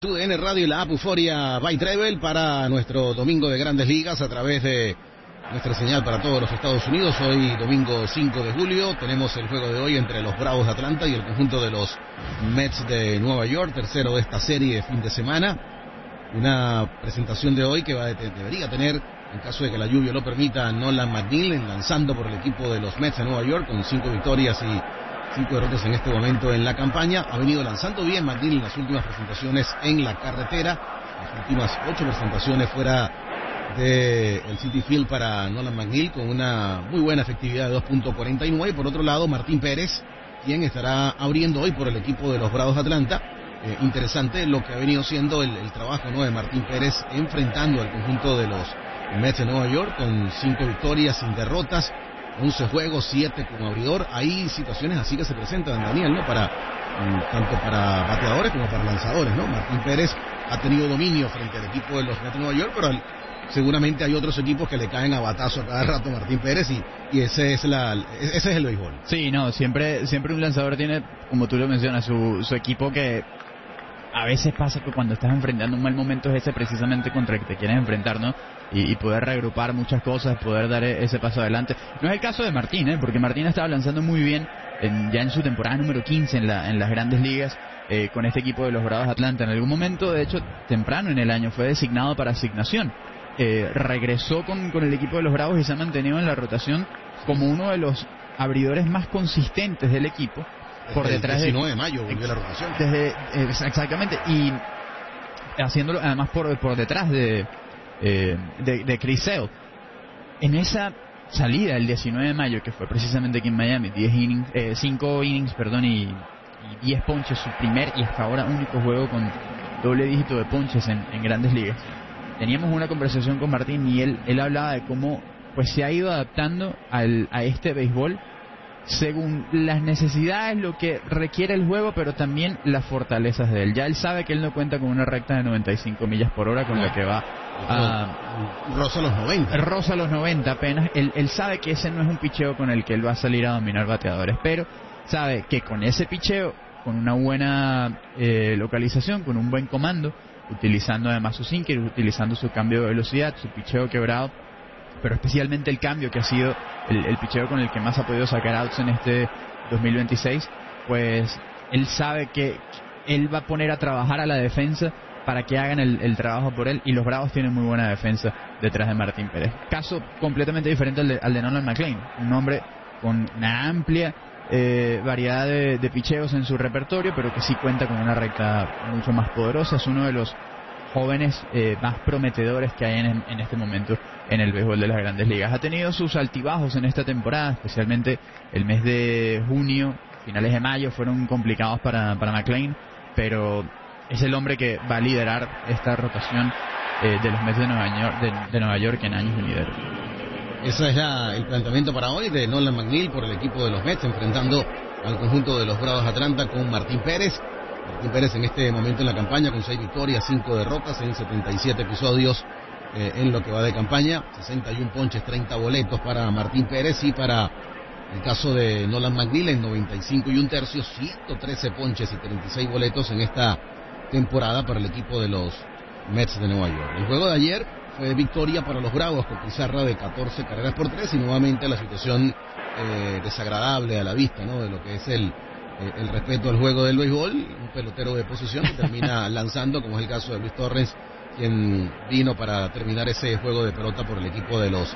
TUDN Radio y la app Euforia by Travel para nuestro domingo de Grandes Ligas a través de nuestra señal para todos los Estados Unidos. Hoy domingo 5 de julio tenemos el juego de hoy entre los Bravos de Atlanta y el conjunto de los Mets de Nueva York, tercero de esta serie de fin de semana. Una presentación de hoy que debería tener, en caso de que la lluvia lo permita, Nolan McNeil lanzando por el equipo de los Mets de Nueva York con 5 victorias y 5 derrotas en este momento en la campaña. Ha venido lanzando bien McNeil en las últimas presentaciones en la carretera, las últimas 8 presentaciones fuera del Citi Field para Nolan McNeil con una muy buena efectividad de 2.49. Por otro lado, Martín Pérez, quien estará abriendo hoy por el equipo de los Bravos de Atlanta. Interesante lo que ha venido siendo el trabajo, ¿no?, de Martín Pérez enfrentando al conjunto de los Mets de Nueva York con 5 victorias sin derrotas, 11 juegos, 7 como abridor. Hay situaciones así que se presentan, Daniel, ¿no?, tanto para bateadores como para lanzadores, ¿no? Martín Pérez ha tenido dominio frente al equipo de los Mets de Nueva York, pero seguramente hay otros equipos que le caen a batazo a cada rato a Martín Pérez y ese es el béisbol. Sí, no, siempre un lanzador tiene, como tú lo mencionas, su equipo que a veces pasa que cuando estás enfrentando un mal momento es ese precisamente contra el que te quieres enfrentar, ¿no? Y poder reagrupar muchas cosas, poder dar ese paso adelante. No es el caso de Martín, porque Martín estaba lanzando muy bien ya en su temporada número 15 en las Grandes Ligas con este equipo de los Bravos de Atlanta. En algún momento, de hecho, temprano en el año fue designado para asignación. Regresó con el equipo de los Bravos y se ha mantenido en la rotación como uno de los abridores más consistentes del equipo. Por detrás el 19 de mayo volvió la rotación. Exactamente, y haciéndolo además por detrás de Chris Sale. En esa salida el 19 de mayo, que fue precisamente aquí en Miami, 5 innings y 10 ponches, su primer y hasta ahora único juego con doble dígito de ponches en Grandes Ligas. Teníamos una conversación con Martín y él hablaba de cómo pues se ha ido adaptando a este béisbol según las necesidades, lo que requiere el juego, pero también las fortalezas de él. Ya él sabe que él no cuenta con una recta de 95 millas por hora con la que va roza los 90. Roza los 90 apenas. Él sabe que ese no es un picheo con el que él va a salir a dominar bateadores, pero sabe que con ese picheo, con una buena localización, con un buen comando, utilizando además su sinker, utilizando su cambio de velocidad, su picheo quebrado, pero especialmente el cambio que ha sido el picheo con el que más ha podido sacar outs en este 2026, pues él sabe que él va a poner a trabajar a la defensa para que hagan el trabajo por él, y los Bravos tienen muy buena defensa detrás de Martín Pérez. Caso completamente diferente al de Nolan McLean, un hombre con una amplia variedad de picheos en su repertorio, pero que sí cuenta con una recta mucho más poderosa. Es uno de los jóvenes más prometedores que hay en este momento en el béisbol de las Grandes Ligas. Ha tenido sus altibajos en esta temporada, especialmente el mes de junio, finales de mayo fueron complicados para McLean, pero es el hombre que va a liderar esta rotación de los Mets de Nueva York en años venideros. Ese es el planteamiento para hoy de Nolan McNeil por el equipo de los Mets, enfrentando al conjunto de los Bravos de Atlanta con Martín Pérez. Martín Pérez en este momento en la campaña con 6 victorias, 5 derrotas en 77 episodios en lo que va de campaña, 61 ponches, 30 boletos para Martín Pérez, y para el caso de Nolan McNeil en 95 y un tercio, 113 ponches y 36 boletos en esta temporada para el equipo de los Mets de Nueva York. El juego de ayer fue victoria para los Bravos con pizarra de 14 carreras por 3 y nuevamente la situación desagradable a la vista, ¿no?, de lo que es el respeto al juego del béisbol. Un pelotero de posición que termina lanzando, como es el caso de Luis Torrens, quien vino para terminar ese juego de pelota por el equipo de los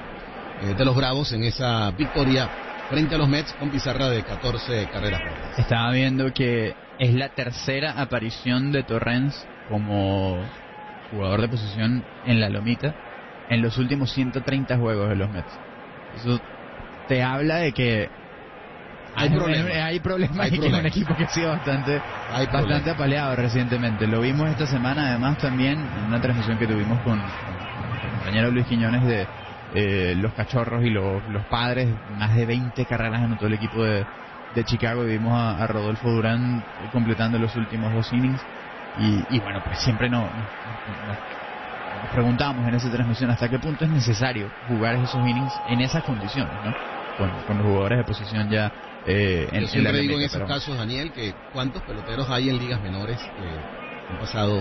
Bravos en esa victoria frente a los Mets con pizarra de 14 carreras por 3. Estaba viendo que es la tercera aparición de Torrens como jugador de posición en la lomita en los últimos 130 juegos de los Mets. Eso te habla de que hay problemas y que es un equipo que ha sido bastante apaleado recientemente. Lo vimos esta semana además también en una transmisión que tuvimos con el compañero Luis Quiñones de los Cachorros y los Padres. Más de 20 carreras anotó el equipo de Chicago, y vimos a Rodolfo Durán completando los últimos 2 innings y bueno, pues siempre nos preguntamos en esa transmisión hasta qué punto es necesario jugar esos innings en esas condiciones, ¿no? Con los jugadores de posición ya Yo siempre digo en esos casos, Daniel, que cuántos peloteros hay en ligas menores han pasado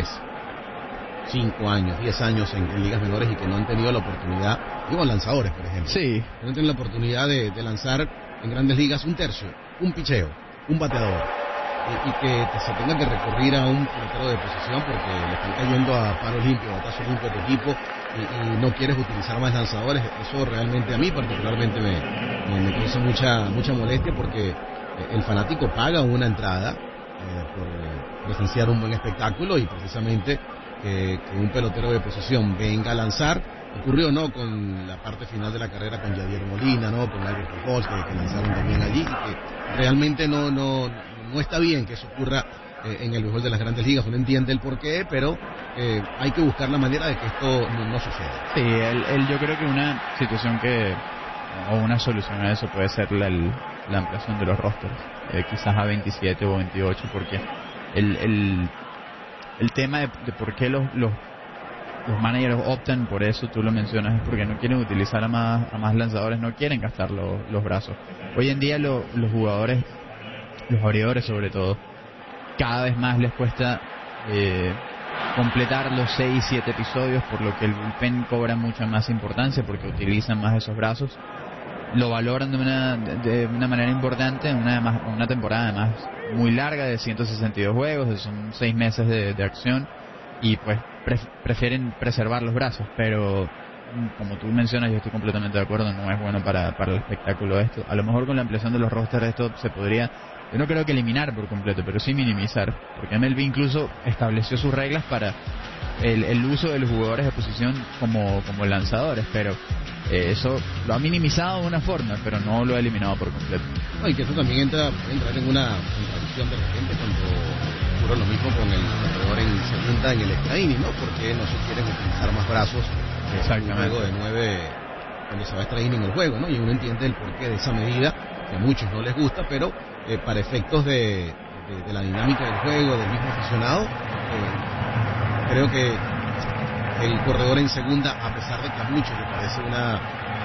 5 años, 10 años en ligas menores y que no han tenido la oportunidad, digo lanzadores por ejemplo, sí, que no han tenido la oportunidad de lanzar en grandes ligas un tercio, un picheo, un bateador, y que se tenga que recurrir a un pelotero de posición porque le están cayendo a palo limpio, batazo limpio a tu equipo y no quieres utilizar más lanzadores. Eso realmente a mí particularmente me causa mucha molestia porque el fanático paga una entrada por presenciar un buen espectáculo y precisamente que un pelotero de posición venga a lanzar. Ocurrió no con la parte final de la carrera con Yadier Molina, no con Albert Pujols que lanzaron también allí, y que realmente no está bien que eso ocurra en el béisbol de las grandes ligas. Uno entiende el porqué, pero hay que buscar la manera de que esto no suceda. Sí, yo creo que una situación o una solución a eso puede ser la ampliación de los rosters, quizás a 27 o 28, porque el tema de por qué los managers optan por eso, tú lo mencionas, es porque no quieren utilizar a más lanzadores, no quieren gastar los brazos. Hoy en día los jugadores, los abridores sobre todo, cada vez más les cuesta completar los 6-7 episodios, por lo que el bullpen cobra mucha más importancia porque utilizan más esos brazos, lo valoran de una manera importante en una temporada además muy larga de 162 juegos, son 6 meses de acción, y pues prefieren preservar los brazos, pero como tú mencionas, yo estoy completamente de acuerdo, no es bueno para el espectáculo esto. A lo mejor con la ampliación de los rosters esto se podría, yo no creo que eliminar por completo, pero sí minimizar, porque MLB incluso estableció sus reglas para el uso de los jugadores de posición como lanzadores, pero eso lo ha minimizado de una forma, pero no lo ha eliminado por completo. No, y que eso también puede entrar en una contradicción de repente cuando ocurre lo mismo con el corredor en segunda en el extra inning, ¿no? Porque no se quieren utilizar más brazos en un juego de 9 cuando se va a extra inning el juego, ¿no? Y uno entiende el porqué de esa medida, que a muchos no les gusta, pero para efectos de la dinámica del juego, del mismo aficionado, creo que el corredor en segunda, a pesar de que a muchos les parece una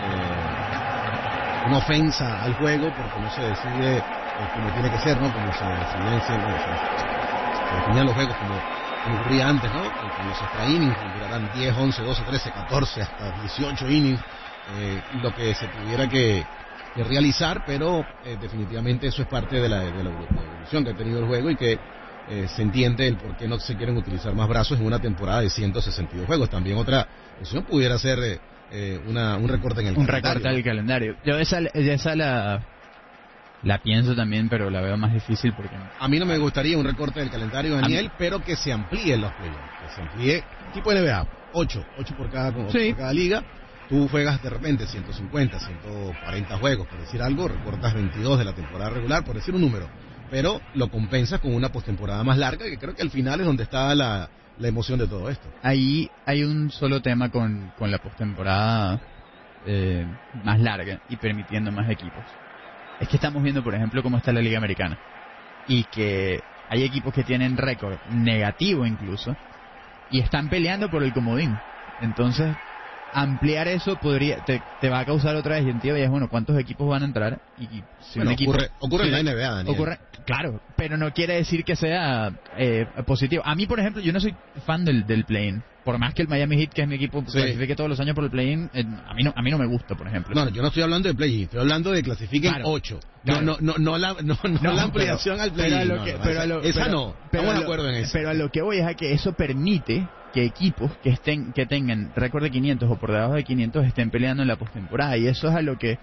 ofensa al juego, porque no se decide como tiene que ser, ¿no? Como se definían los juegos como ocurría antes, ¿no? Con los extra innings, durarán 10, 11, 12, 13, 14, hasta 18 innings, lo que se tuviera que realizar, pero definitivamente eso es parte de la evolución que ha tenido el juego y que se entiende el por qué no se quieren utilizar más brazos en una temporada de 162 juegos. También otra opción pudiera ser un recorte en el calendario. Un recorte del calendario. Yo esa la pienso también, pero la veo más difícil porque... A mí no me gustaría un recorte del calendario, Daniel, pero que se amplíen los playoffs, que se amplíe tipo NBA, 8 por cada liga. Tú juegas de repente 150, 140 juegos, por decir algo, recortas 22 de la temporada regular, por decir un número, pero lo compensas con una postemporada más larga, que creo que al final es donde está la emoción de todo esto. Ahí hay un solo tema con la postemporada más larga y permitiendo más equipos. Es que estamos viendo, por ejemplo, cómo está la Liga Americana y que hay equipos que tienen récord negativo incluso y están peleando por el comodín. Entonces, ampliar eso te va a causar otra disyuntiva y es, bueno, ¿cuántos equipos van a entrar? Y si bueno, ocurre en la NBA, Daniel. Claro, pero no quiere decir que sea positivo. A mí, por ejemplo, yo no soy fan del play-in. Por más que el Miami Heat, que es mi equipo, clasifique todos los años por el play-in, a mí no me gusta, por ejemplo. No, yo no estoy hablando de play-in, estoy hablando de clasifiquen 8. Claro. No la ampliación al play-in. Estamos de acuerdo en eso. Pero a lo que voy es a que eso permite que equipos que tengan récord de 500 o por debajo de 500 estén peleando en la postemporada, y eso es a lo que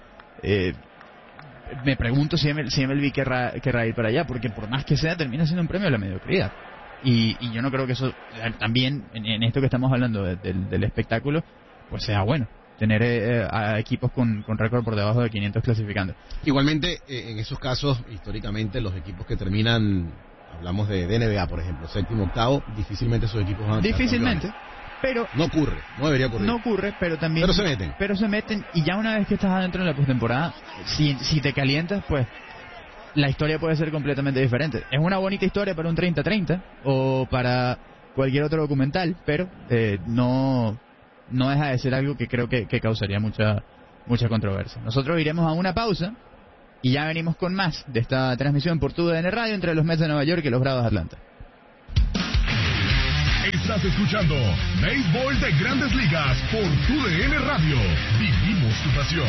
me pregunto si MLB querrá ir para allá, porque por más que sea termina siendo un premio a la mediocridad. Y yo no creo que eso también en esto que estamos hablando del espectáculo pues sea bueno tener a equipos con récord por debajo de 500 clasificando. Igualmente en esos casos históricamente los equipos que terminan, hablamos de NBA por ejemplo, séptimo, octavo, difícilmente esos equipos van a difícilmente, pero no debería ocurrir. No ocurre, pero también pero se meten y ya una vez que estás adentro de la postemporada, si te calientas, pues la historia puede ser completamente diferente. Es una bonita historia para un 30-30 o para cualquier otro documental, pero no deja de ser algo que creo que causaría mucha controversia. Nosotros iremos a una pausa y ya venimos con más de esta transmisión por TUDN Radio entre los Mets de Nueva York y los Bravos de Atlanta. Estás escuchando Béisbol de Grandes Ligas por TUDN Radio. Vivimos tu pasión.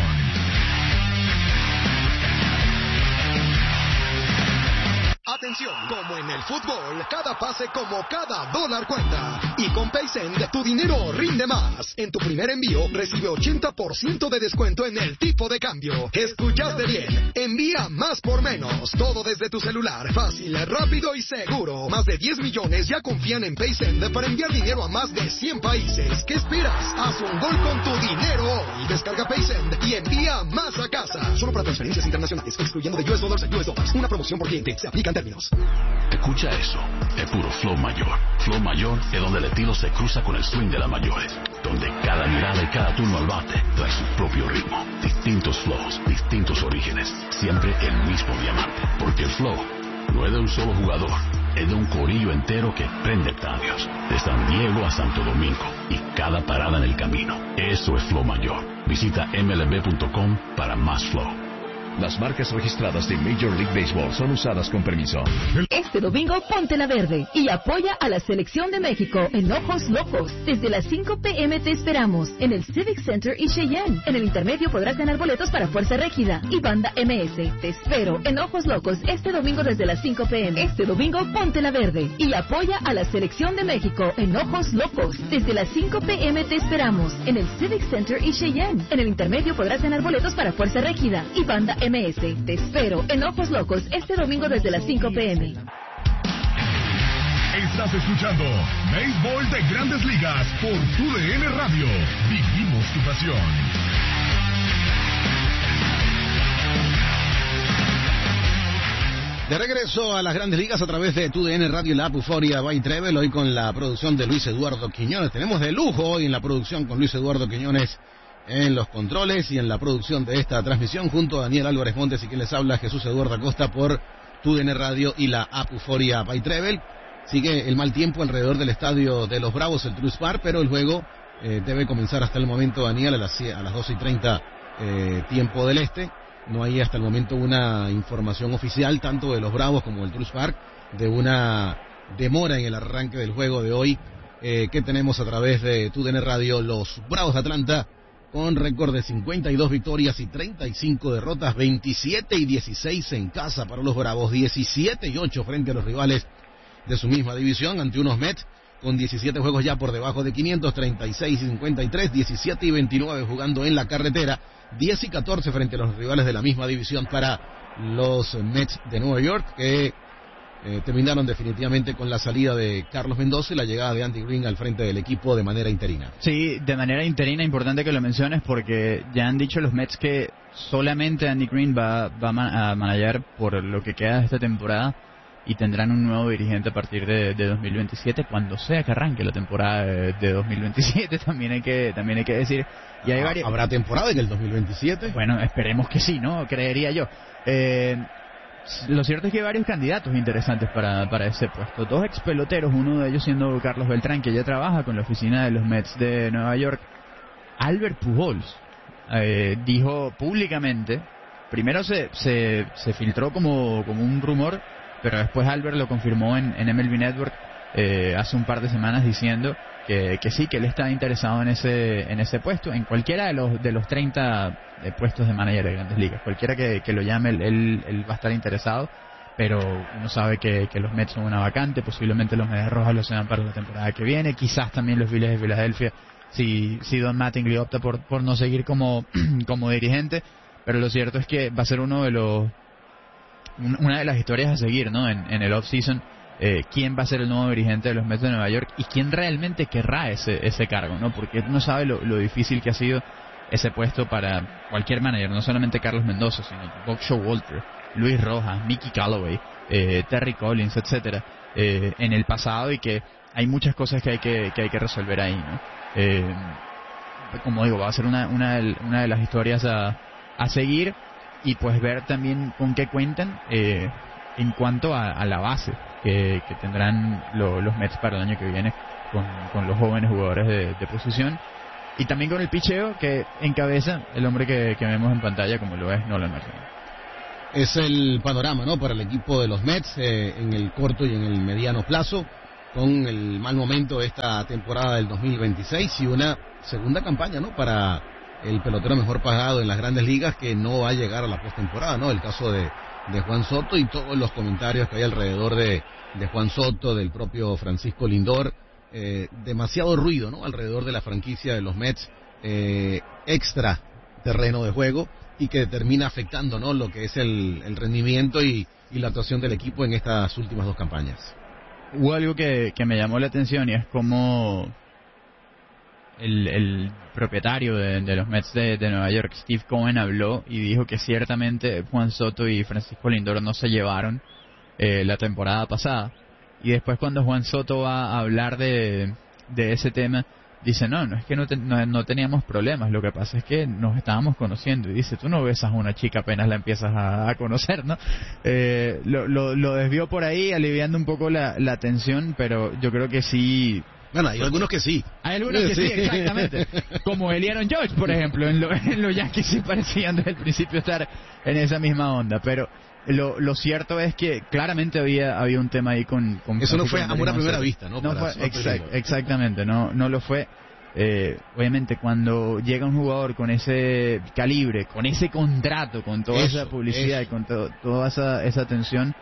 Atención, como en el fútbol, cada pase como cada dólar cuenta. Y con PaySend, tu dinero rinde más. En tu primer envío, recibe 80% de descuento en el tipo de cambio. ¿Escuchaste bien? Envía más por menos. Todo desde tu celular. Fácil, rápido y seguro. Más de 10 millones ya confían en PaySend para enviar dinero a más de 100 países. ¿Qué esperas? Haz un gol con tu dinero hoy. Descarga PaySend y envía más a casa. Solo para transferencias internacionales, excluyendo de US Dollars a US Dollars. Una promoción por cliente. Se aplican términos. Escucha eso, es puro flow mayor. Flow mayor es donde el estilo se cruza con el swing de las mayores, donde cada mirada y cada turno al bate trae su propio ritmo. Distintos flows, distintos orígenes, siempre el mismo diamante. Porque el flow no es de un solo jugador, es de un corillo entero que prende estadios, de San Diego a Santo Domingo y cada parada en el camino. Eso es flow mayor. Visita mlb.com para más flow. Las marcas registradas de Major League Baseball son usadas con permiso. Este domingo ponte la verde y apoya a la selección de México en Ojos Locos. Desde las 5 p.m. te esperamos en el Civic Center y Cheyenne. En el intermedio podrás ganar boletos para Fuerza Régida y Banda MS. Te espero en Ojos Locos este domingo desde las 5 p.m. Este domingo ponte la verde y apoya a la selección de México en Ojos Locos. Desde las 5 p.m. te esperamos en el Civic Center y Cheyenne. En el intermedio podrás ganar boletos para Fuerza Régida y Banda MS. Te espero en Ojos Locos este domingo desde las 5 p.m. Estás escuchando Béisbol de Grandes Ligas por TUDN Radio. Vivimos tu pasión. De regreso a las Grandes Ligas a través de TUDN Radio y la app Euforia by Trevel, hoy con la producción de Luis Eduardo Quiñones. Tenemos de lujo hoy en la producción con Luis Eduardo Quiñones en los controles y en la producción de esta transmisión junto a Daniel Álvarez Montes y quien les habla Jesús Eduardo Acosta por TUDN Radio y la app Euforia by Trevel. Sigue el mal tiempo alrededor del estadio de los Bravos, el Truist Park, pero el juego debe comenzar hasta el momento, Daniel, a las 12:30 tiempo del este. No hay hasta el momento una información oficial, tanto de los Bravos como del Truist Park, de una demora en el arranque del juego de hoy que tenemos a través de TUDN Radio. Los Bravos de Atlanta con récord de 52 victorias y 35 derrotas, 27-16 en casa para los Bravos, 17-8 frente a los rivales de su misma división, ante unos Mets con 17 juegos ya por debajo de 500, 36-53, 17-29 jugando en la carretera, 10-14 frente a los rivales de la misma división para los Mets de Nueva York, que terminaron definitivamente con la salida de Carlos Mendoza y la llegada de Andy Green al frente del equipo de manera interina. Sí, de manera interina, importante que lo menciones porque ya han dicho los Mets que solamente Andy Green va a manejar por lo que queda de esta temporada y tendrán un nuevo dirigente a partir de 2027, cuando sea que arranque la temporada de 2027, también hay que decir. Y hay ¿Habrá temporada en el 2027? Bueno, esperemos que sí, ¿no? Creería yo. Lo cierto es que hay varios candidatos interesantes para ese puesto. Dos ex peloteros, uno de ellos siendo Carlos Beltrán, que ya trabaja con la oficina de los Mets de Nueva York. Albert Pujols dijo públicamente, primero se filtró como un rumor, pero después Albert lo confirmó en MLB Network hace un par de semanas diciendo que sí, que él está interesado en ese puesto, en cualquiera de los 30 puestos de manager de Grandes Ligas. Cualquiera que lo llame, él va a estar interesado, pero uno sabe que los Mets son una vacante, posiblemente los Medias Rojas lo sean para la temporada que viene, quizás también los Phillies de Filadelfia, si Don Mattingly opta por no seguir como dirigente, pero lo cierto es que va a ser una de las historias a seguir, ¿no? En el off-season, quién va a ser el nuevo dirigente de los Mets de Nueva York y quién realmente querrá ese cargo, ¿no? Porque uno sabe lo difícil que ha sido ese puesto para cualquier manager, no solamente Carlos Mendoza, sino Buck Showalter, Luis Rojas, Mickey Callaway, Terry Collins, etcétera, en el pasado, y que hay muchas cosas que hay que resolver ahí, ¿no? Como digo, va a ser una de las historias a seguir, y pues ver también con qué cuentan en cuanto a la base que tendrán los Mets para el año que viene con los jóvenes jugadores de posición, y también con el picheo que encabeza el hombre que vemos en pantalla, como lo es Nolan Martin. Es el panorama, ¿no?, para el equipo de los Mets en el corto y en el mediano plazo. con el mal momento de esta temporada del 2026 y una segunda campaña, ¿no?, para el pelotero mejor pagado en las grandes ligas, que no va a llegar a la postemporada, ¿no? El caso de Juan Soto y todos los comentarios que hay alrededor de Juan Soto, del propio Francisco Lindor, demasiado ruido, ¿no?, alrededor de la franquicia de los Mets, extra terreno de juego, y que termina afectando, ¿no?, lo que es el rendimiento y la actuación del equipo en estas últimas dos campañas. Hubo algo que me llamó la atención, y es como el propietario de los Mets de Nueva York, Steve Cohen, habló y dijo que ciertamente Juan Soto y Francisco Lindor no se llevaron la temporada pasada. Y después, cuando Juan Soto va a hablar de ese tema, dice, no es que no teníamos problemas, lo que pasa es que nos estábamos conociendo. Y dice, tú no besas a una chica apenas la empiezas a conocer, ¿no? Lo desvió por ahí, aliviando un poco la tensión, pero yo creo que sí. Bueno, hay algunos que sí. Hay algunos que sí, exactamente. Como el Aaron Judge, por ejemplo, en los Yankees sí parecían desde el principio estar en esa misma onda, pero lo cierto es que claramente había un tema ahí con eso no fue amor a primera vista, ¿no? No fue, exactamente, no lo fue. Obviamente, cuando llega un jugador con ese calibre, con ese contrato, con toda esa publicidad y con toda esa atención,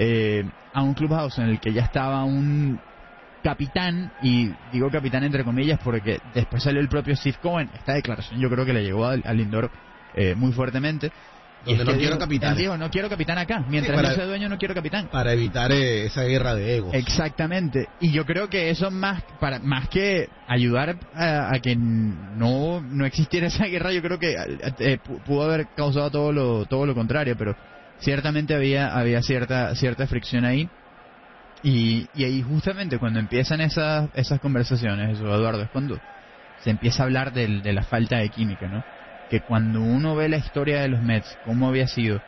a un clubhouse en el que ya estaba un capitán, y digo capitán entre comillas porque después salió el propio Steve Cohen, esta declaración yo creo que le llegó a Lindor muy fuertemente. Donde no quiero capitán. Digo, no quiero capitán acá. Mientras no sea dueño, no quiero capitán. Para evitar esa guerra de egos. Exactamente. Y yo creo que eso más que ayudar a que no existiera esa guerra, yo creo que pudo haber causado todo lo contrario, pero ciertamente había cierta fricción ahí. Y ahí justamente cuando empiezan esas conversaciones, eso, Eduardo, es cuando se empieza a hablar de la falta de química, ¿no? Que cuando uno ve la historia de los Mets, cómo había sido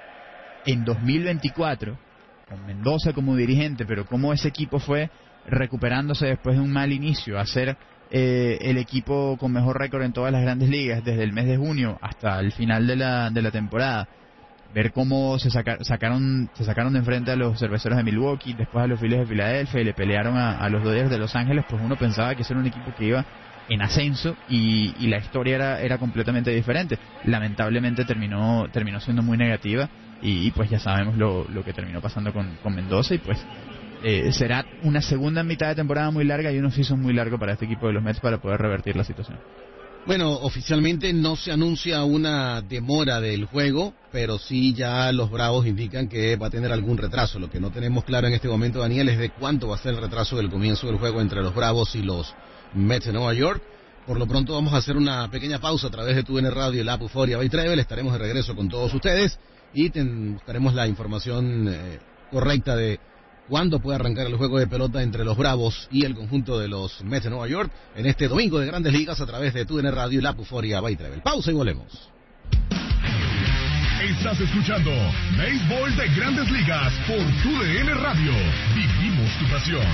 en 2024, con Mendoza como dirigente, pero cómo ese equipo fue recuperándose después de un mal inicio, a ser el equipo con mejor récord en todas las grandes ligas, desde el mes de junio hasta el final de la temporada, ver cómo se sacaron de enfrente a los Cerveceros de Milwaukee, después a los Phillies de Filadelfia, y le pelearon a los Dodgers de Los Ángeles, pues uno pensaba que ese era un equipo que iba en ascenso y la historia era completamente diferente. Lamentablemente terminó siendo muy negativa, y pues ya sabemos lo que terminó pasando con Mendoza, y pues será una segunda mitad de temporada muy larga y un off-season muy largo para este equipo de los Mets para poder revertir la situación. Bueno, oficialmente no se anuncia una demora del juego, pero sí ya los Bravos indican que va a tener algún retraso. Lo que no tenemos claro en este momento, Daniel, es de cuánto va a ser el retraso del comienzo del juego entre los Bravos y los Mets de Nueva York. Por lo pronto vamos a hacer una pequeña pausa a través de TUDN Radio y la app Euphoria by Travel. Estaremos de regreso con todos ustedes y buscaremos la información correcta de cuándo puede arrancar el juego de pelota entre los Bravos y el conjunto de los Mets de Nueva York en este domingo de Grandes Ligas a través de TUDN Radio y la app Euphoria by Travel. Pausa y volvemos. Estás escuchando Béisbol de Grandes Ligas por TUDN Radio. Vivimos tu pasión.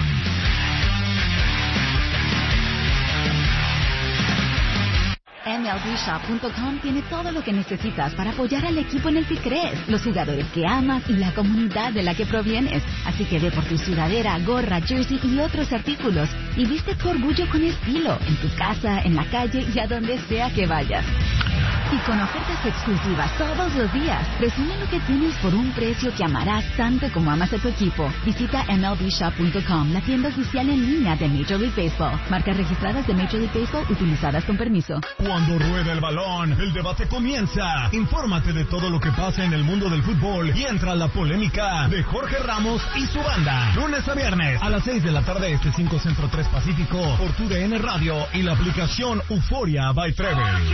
MLBshop.com tiene todo lo que necesitas para apoyar al equipo en el que crees, los jugadores que amas y la comunidad de la que provienes. Así que ve por tu sudadera, gorra, jersey y otros artículos y viste tu orgullo con estilo, en tu casa, en la calle y a donde sea que vayas. Y con ofertas exclusivas todos los días. Presume lo que tienes por un precio que amarás tanto como amas a tu equipo. Visita MLBshop.com, la tienda oficial en línea de Major League Baseball. Marcas registradas de Major League Baseball utilizadas con permiso. Cuando rueda el balón, el debate comienza. Infórmate de todo lo que pasa en el mundo del fútbol y entra la polémica de Jorge Ramos y su banda. Lunes a viernes a las 6 de la tarde, 5 Centro 3 Pacífico, por TUDN Radio y la aplicación Euphoria by Travel.